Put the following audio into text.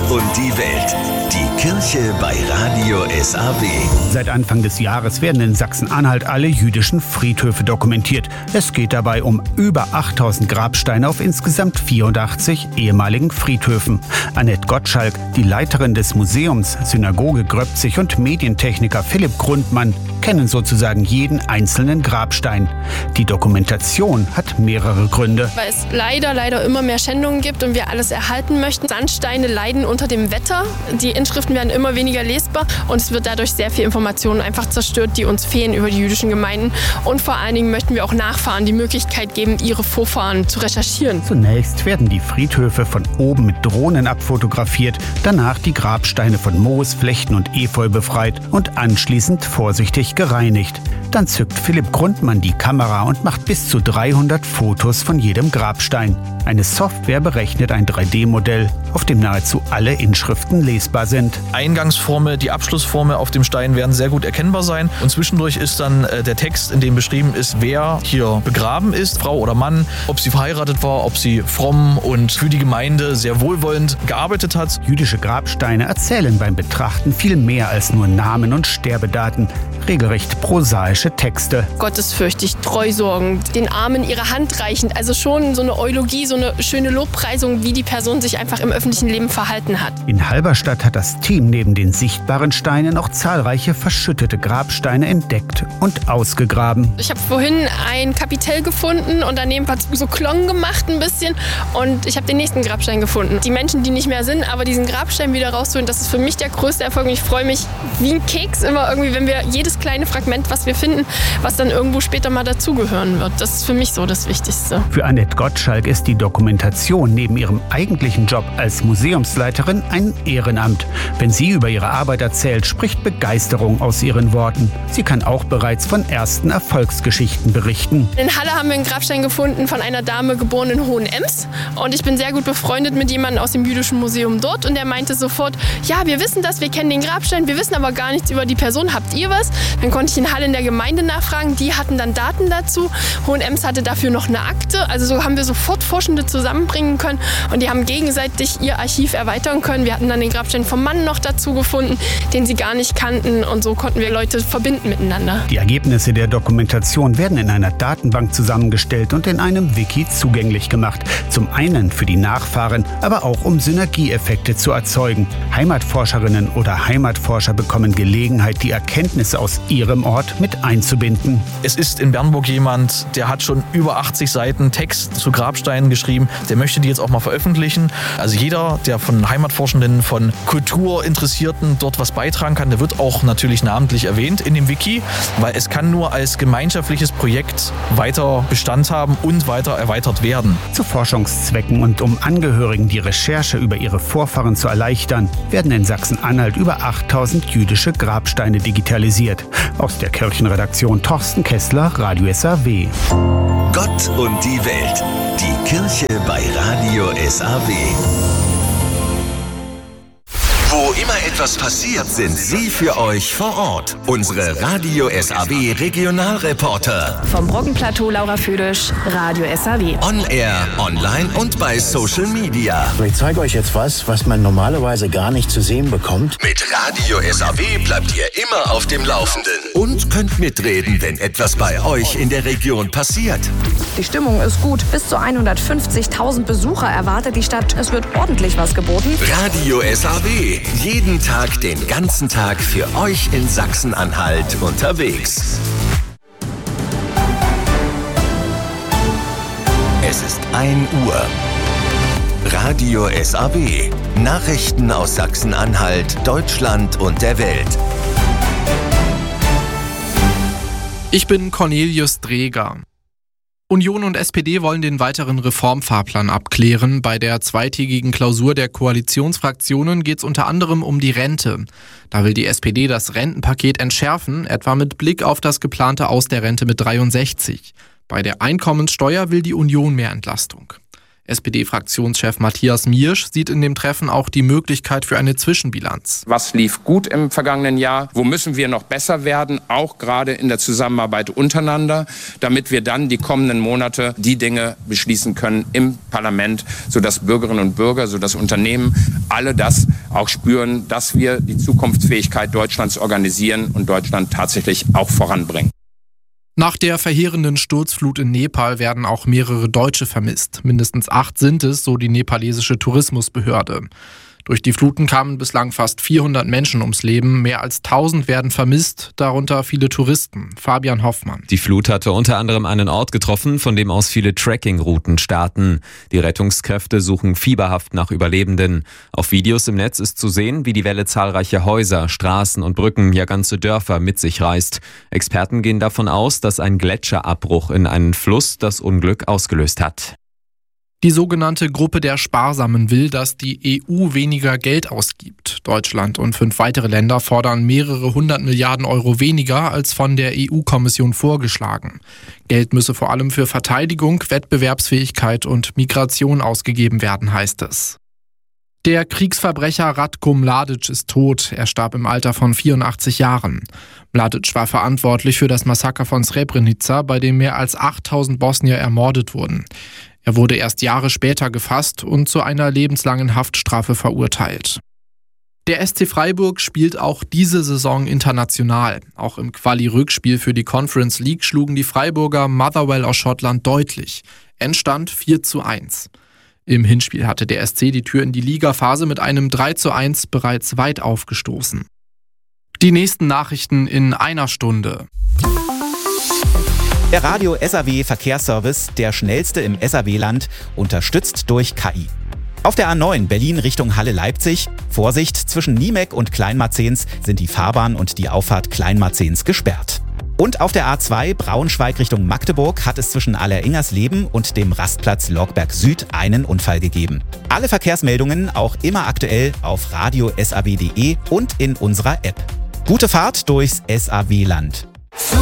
und die Welt. Die Kirche bei Radio SAW. Seit Anfang des Jahres werden in Sachsen-Anhalt alle jüdischen Friedhöfe dokumentiert. Es geht dabei um über 8000 Grabsteine auf insgesamt 84 ehemaligen Friedhöfen. Annette Gottschalk, die Leiterin des Museums Synagoge Gröbzig und Medientechniker Philipp Grundmann kennen sozusagen jeden einzelnen Grabstein. Die Dokumentation hat mehrere Gründe. Weil es leider immer mehr Schändungen gibt und wir alles erhalten möchten. Sandsteine leiden unter dem Wetter. Die Inschriften werden immer weniger lesbar und es wird dadurch sehr viel Information einfach zerstört, die uns fehlen über die jüdischen Gemeinden. Und vor allen Dingen möchten wir auch Nachfahren die Möglichkeit geben, ihre Vorfahren zu recherchieren. Zunächst werden die Friedhöfe von oben mit Drohnen abfotografiert, danach die Grabsteine von Moos, Flechten und Efeu befreit und anschließend vorsichtig gereinigt. Dann zückt Philipp Grundmann die Kamera und macht bis zu 300 Fotos von jedem Grabstein. Eine Software berechnet ein 3D-Modell, auf dem nahezu alle Inschriften lesbar sind. Eingangsformel, die Abschlussformel auf dem Stein werden sehr gut erkennbar sein. Und zwischendurch ist dann der Text, in dem beschrieben ist, wer hier begraben ist, Frau oder Mann, ob sie verheiratet war, ob sie fromm und für die Gemeinde sehr wohlwollend gearbeitet hat. Jüdische Grabsteine erzählen beim Betrachten viel mehr als nur Namen und Sterbedaten. Regelrecht prosaische Texte. Gottesfürchtig, treusorgend, den Armen ihre Hand reichend. Also schon so eine Eulogie, so eine schöne Lobpreisung, wie die Person sich einfach im öffentlichen Leben verhalten hat. In Halberstadt hat das Team neben den sichtbaren Steinen auch zahlreiche verschüttete Grabsteine entdeckt und ausgegraben. Ich habe vorhin ein Kapitell gefunden und daneben hat es so Klong gemacht ein bisschen und ich habe den nächsten Grabstein gefunden. Die Menschen, die nicht mehr sind, aber diesen Grabstein wieder rauszuholen, das ist für mich der größte Erfolg und ich freue mich wie ein Keks immer irgendwie, wenn wir jedes kleine Fragment, was wir finden, was dann irgendwo später mal dazugehören wird. Das ist für mich so das Wichtigste. Für Annette Gottschalk ist die Dokumentation neben ihrem eigentlichen Job als Museumsleiterin ein Ehrenamt. Wenn sie über ihre Arbeit erzählt, spricht Begeisterung aus ihren Worten. Sie kann auch bereits von ersten Erfolgsgeschichten berichten. In Halle haben wir einen Grabstein gefunden von einer Dame, geboren in Hohenems. Und ich bin sehr gut befreundet mit jemandem aus dem Jüdischen Museum dort. Und der meinte sofort, ja, wir wissen das, wir kennen den Grabstein, wir wissen aber gar nichts über die Person. Habt ihr was? Dann konnte ich in Halle in der Gemeinde nachfragen. Die hatten dann Daten dazu. Hohenems hatte dafür noch eine Akte. Also so haben wir sofort Forschende zusammenbringen können. Und die haben gegenseitig ihr Archiv erweitern können. Wir hatten dann den Grabstein vom Mann noch dazu gefunden, den sie gar nicht kannten. Und so konnten wir Leute verbinden miteinander. Die Ergebnisse der Dokumentation werden in einer Datenbank zusammengestellt und in einem Wiki zugänglich gemacht. Zum einen für die Nachfahren, aber auch um Synergieeffekte zu erzeugen. Heimatforscherinnen oder Heimatforscher bekommen Gelegenheit, die Erkenntnisse aus ihrem Ort mit einzubinden. Es ist in Bernburg jemand, der hat schon über 80 Seiten Text zu Grabsteinen geschrieben. Der möchte die jetzt auch mal veröffentlichen. Also jeder, der von Heimatforschenden, von Kulturinteressierten dort was beitragen kann, der wird auch natürlich namentlich erwähnt in dem Wiki, weil es kann nur als gemeinschaftliches Projekt weiter Bestand haben und weiter erweitert werden. Zu Forschungszwecken und um Angehörigen die Recherche über ihre Vorfahren zu erleichtern, werden in Sachsen-Anhalt über 8000 jüdische Grabsteine digitalisiert. Aus der Kirchenredaktion Thorsten Kessler, Radio SAW. Gott und die Welt. Die Kirche bei Radio SAW. Wo immer etwas passiert, sind Sie für euch vor Ort. Unsere Radio SAW Regionalreporter. Vom Brockenplateau Laura Füdisch, Radio SAW. On Air, online und bei Social Media. Ich zeige euch jetzt was man normalerweise gar nicht zu sehen bekommt. Mit Radio SAW bleibt ihr immer auf dem Laufenden. Und könnt mitreden, wenn etwas bei euch in der Region passiert. Die Stimmung ist gut. Bis zu 150.000 Besucher erwartet die Stadt. Es wird ordentlich was geboten. Radio SAW. Jeden Tag, den ganzen Tag für euch in Sachsen-Anhalt unterwegs. Es ist 1 Uhr. Radio SAW. Nachrichten aus Sachsen-Anhalt, Deutschland und der Welt. Ich bin Cornelius Dreger. Union und SPD wollen den weiteren Reformfahrplan abklären. Bei der zweitägigen Klausur der Koalitionsfraktionen geht es unter anderem um die Rente. Da will die SPD das Rentenpaket entschärfen, etwa mit Blick auf das geplante Aus der Rente mit 63. Bei der Einkommenssteuer will die Union mehr Entlastung. SPD-Fraktionschef Matthias Miersch sieht in dem Treffen auch die Möglichkeit für eine Zwischenbilanz. Was lief gut im vergangenen Jahr? Wo müssen wir noch besser werden? Auch gerade in der Zusammenarbeit untereinander, damit wir dann die kommenden Monate die Dinge beschließen können im Parlament, sodass Bürgerinnen und Bürger, sodass Unternehmen alle das auch spüren, dass wir die Zukunftsfähigkeit Deutschlands organisieren und Deutschland tatsächlich auch voranbringen. Nach der verheerenden Sturzflut in Nepal werden auch mehrere Deutsche vermisst. Mindestens 8 sind es, so die nepalesische Tourismusbehörde. Durch die Fluten kamen bislang fast 400 Menschen ums Leben. Mehr als 1000 werden vermisst, darunter viele Touristen. Fabian Hoffmann. Die Flut hatte unter anderem einen Ort getroffen, von dem aus viele Trekkingrouten starten. Die Rettungskräfte suchen fieberhaft nach Überlebenden. Auf Videos im Netz ist zu sehen, wie die Welle zahlreiche Häuser, Straßen und Brücken, ja ganze Dörfer mit sich reißt. Experten gehen davon aus, dass ein Gletscherabbruch in einen Fluss das Unglück ausgelöst hat. Die sogenannte Gruppe der Sparsamen will, dass die EU weniger Geld ausgibt. Deutschland und 5 weitere Länder fordern mehrere 100 Milliarden Euro weniger als von der EU-Kommission vorgeschlagen. Geld müsse vor allem für Verteidigung, Wettbewerbsfähigkeit und Migration ausgegeben werden, heißt es. Der Kriegsverbrecher Ratko Mladic ist tot. Er starb im Alter von 84 Jahren. Mladic war verantwortlich für das Massaker von Srebrenica, bei dem mehr als 8000 Bosnier ermordet wurden. Er wurde erst Jahre später gefasst und zu einer lebenslangen Haftstrafe verurteilt. Der SC Freiburg spielt auch diese Saison international. Auch im Quali-Rückspiel für die Conference League schlugen die Freiburger Motherwell aus Schottland deutlich. Endstand 4:1. Im Hinspiel hatte der SC die Tür in die Ligaphase mit einem 3:1 bereits weit aufgestoßen. Die nächsten Nachrichten in einer Stunde. Der Radio SAW Verkehrsservice, der schnellste im SAW-Land, unterstützt durch KI. Auf der A9 Berlin Richtung Halle-Leipzig, Vorsicht, zwischen Niemeck und Kleinmarzens sind die Fahrbahn und die Auffahrt Kleinmarzens gesperrt. Und auf der A2 Braunschweig Richtung Magdeburg hat es zwischen Alleringersleben und dem Rastplatz Logberg Süd einen Unfall gegeben. Alle Verkehrsmeldungen auch immer aktuell auf radio-saw.de und in unserer App. Gute Fahrt durchs SAW-Land.